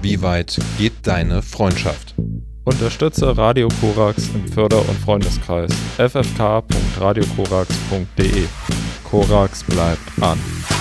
Wie weit geht deine Freundschaft? Unterstütze Radio Korax im Förder- und Freundeskreis ffk.radiokorax.de. Korax bleibt an.